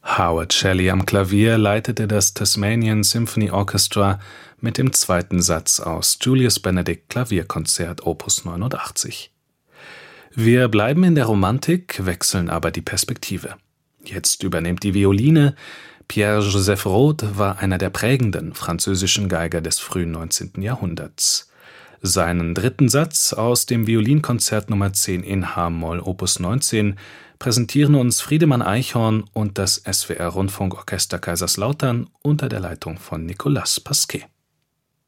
Howard Shelley am Klavier leitete das Tasmanian Symphony Orchestra mit dem zweiten Satz aus Julius Benedict Klavierkonzert Opus 89. Wir bleiben in der Romantik, wechseln aber die Perspektive. Jetzt übernimmt die Violine. Pierre-Joseph Rode war einer der prägenden französischen Geiger des frühen 19. Jahrhunderts. Seinen dritten Satz aus dem Violinkonzert Nr. 10 in h-Moll Opus 19 präsentieren uns Friedemann Eichhorn und das SWR Rundfunkorchester Kaiserslautern unter der Leitung von Nicolas Pasquet.